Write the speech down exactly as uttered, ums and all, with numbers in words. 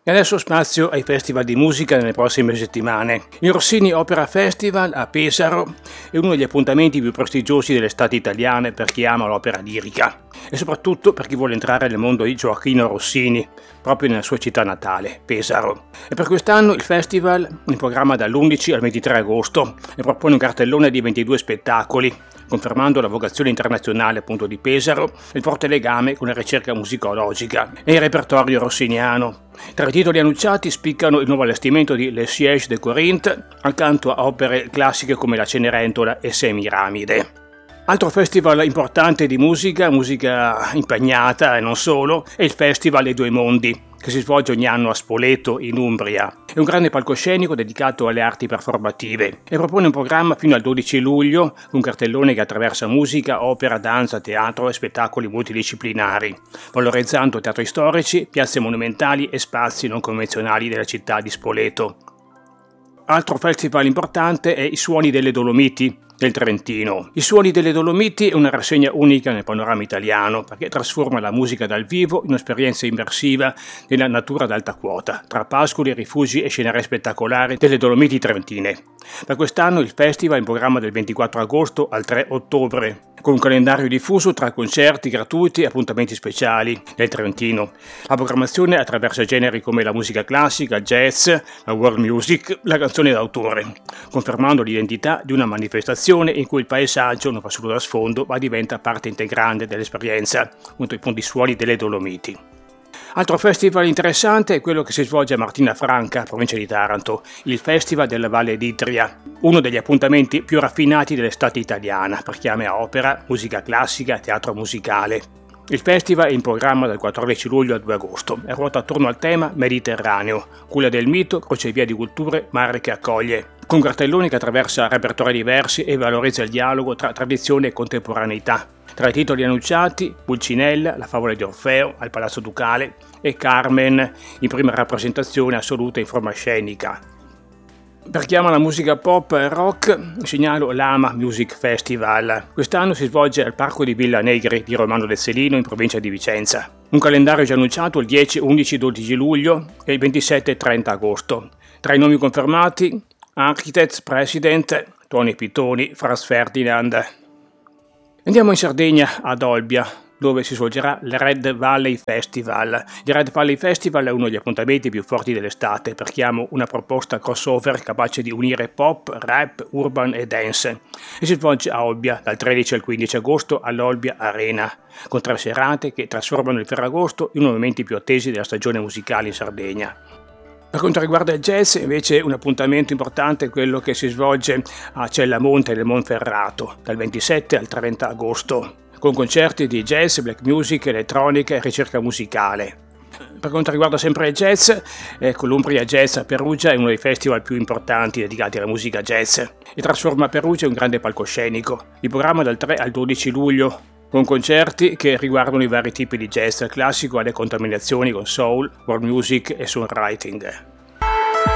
E adesso spazio ai festival di musica nelle prossime settimane. Il Rossini Opera Festival a Pesaro è uno degli appuntamenti più prestigiosi dell'estate italiana per chi ama l'opera lirica e soprattutto per chi vuole entrare nel mondo di Gioachino Rossini, proprio nella sua città natale, Pesaro. E per quest'anno il festival, in programma dall'undici al ventitré agosto, e propone un cartellone di ventidue spettacoli, confermando la vocazione internazionale appunto di Pesaro e il forte legame con la ricerca musicologica e il repertorio rossiniano. Tra i titoli annunciati spiccano il nuovo allestimento di Le Siège de Corinthe, accanto a opere classiche come La Cenerentola e Semiramide. Altro festival importante di musica, musica impegnata e non solo, è il Festival dei Due Mondi, che si svolge ogni anno a Spoleto, in Umbria. È un grande palcoscenico dedicato alle arti performative e propone un programma fino al dodici luglio, un cartellone che attraversa musica, opera, danza, teatro e spettacoli multidisciplinari, valorizzando teatri storici, piazze monumentali e spazi non convenzionali della città di Spoleto. Altro festival importante è I Suoni delle Dolomiti, del Trentino. I Suoni delle Dolomiti è una rassegna unica nel panorama italiano perché trasforma la musica dal vivo in un'esperienza immersiva nella natura ad alta quota, tra pascoli, rifugi e scenerie spettacolari delle Dolomiti trentine. Per quest'anno il festival è in programma dal ventiquattro agosto al tre ottobre, con un calendario diffuso tra concerti gratuiti e appuntamenti speciali del Trentino. La programmazione attraversa generi come la musica classica, jazz, la world music, la canzone d'autore, confermando l'identità di una manifestazione in cui il paesaggio non fa solo da sfondo ma diventa parte integrante dell'esperienza, appunto i punti suoni delle Dolomiti. Altro festival interessante è quello che si svolge a Martina Franca, provincia di Taranto, il Festival della Valle d'Itria, uno degli appuntamenti più raffinati dell'estate italiana per chi ama opera, musica classica e teatro musicale. Il festival è in programma dal quattordici luglio al due agosto e ruota attorno al tema Mediterraneo, culla del mito, crocevia di culture, mare che accoglie, con cartelloni che attraversa repertori diversi e valorizza il dialogo tra tradizione e contemporaneità. Tra i titoli annunciati, Pulcinella, La favola di Orfeo al Palazzo Ducale e Carmen in prima rappresentazione assoluta in forma scenica. Per chi ama la musica pop e rock, segnalo l'Ama Music Festival. Quest'anno si svolge al Parco di Villa Negri di Romano del Selino in provincia di Vicenza. Un calendario già annunciato il dieci, undici, dodici luglio e il ventisette e trenta agosto. Tra i nomi confermati, Architects President, Tony Pittoni, Franz Ferdinand. Andiamo in Sardegna, ad Olbia, dove si svolgerà il Red Valley Festival. Il Red Valley Festival è uno degli appuntamenti più forti dell'estate per chi ama una proposta crossover capace di unire pop, rap, urban e dance. E si svolge a Olbia dal tredici al quindici agosto all'Olbia Arena, con tre serate che trasformano il Ferragosto in uno dei momenti più attesi della stagione musicale in Sardegna. Per quanto riguarda il jazz, invece, un appuntamento importante è quello che si svolge a Cellamonte del Monferrato, dal ventisette al trenta agosto, con concerti di jazz, black music, elettronica e ricerca musicale. Per quanto riguarda sempre il jazz, ecco, l'Umbria Jazz a Perugia è uno dei festival più importanti dedicati alla musica jazz e trasforma Perugia in un grande palcoscenico. Il programma dal tre al dodici luglio, con concerti che riguardano i vari tipi di jazz, classico alle contaminazioni con soul, world music e songwriting.